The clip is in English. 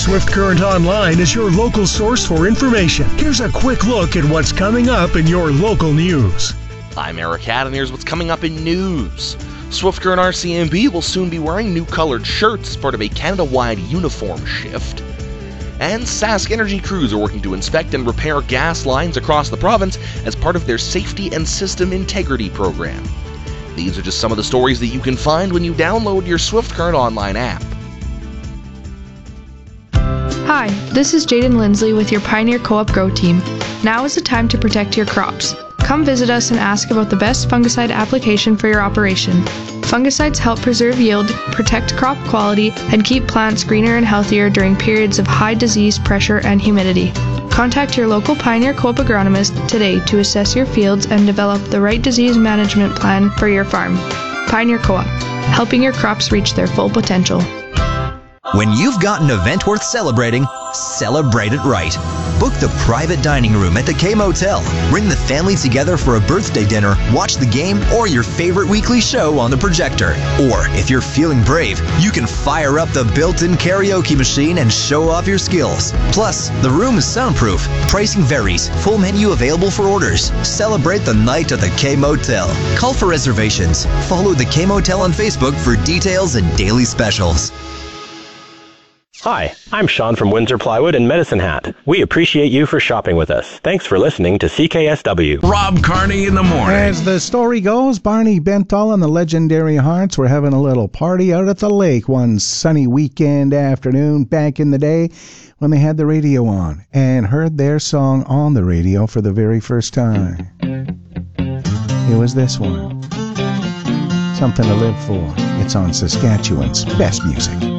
Swift Current Online is your local source for information. Here's a quick look at what's coming up in your local news. I'm Eric Hadd, and here's what's coming up in news. Swift Current RCMP will soon be wearing new colored shirts as part of a Canada-wide uniform shift. And Sask Energy crews are working to inspect and repair gas lines across the province as part of their Safety and System Integrity program. These are just some of the stories that you can find when you download your Swift Current Online app. Hi, this is Jaden Lindsley with your Pioneer Co-op Grow team. Now is the time to protect your crops. Come visit us and ask about the best fungicide application for your operation. Fungicides help preserve yield, protect crop quality, and keep plants greener and healthier during periods of high disease pressure and humidity. Contact your local Pioneer Co-op agronomist today to assess your fields and develop the right disease management plan for your farm. Pioneer Co-op, helping your crops reach their full potential. When you've got an event worth celebrating, celebrate it right. Book the private dining room at the K Motel. Bring the family together for a birthday dinner, watch the game, or your favorite weekly show on the projector. Or, if you're feeling brave, you can fire up the built-in karaoke machine and show off your skills. Plus, the room is soundproof. Pricing varies. Full menu available for orders. Celebrate the night at the K Motel. Call for reservations. Follow the K Motel on Facebook for details and daily specials. Hi, I'm Sean from Windsor Plywood and Medicine Hat. We appreciate you for shopping with us. Thanks for listening to CKSW. Rob Carney in the morning. As the story goes, Barney Bentall and the legendary Hearts were having a little party out at the lake one sunny weekend afternoon back in the day when they had the radio on and heard their song on the radio for the very first time. It was this one. Something to Live For. It's on Saskatchewan's Best Music.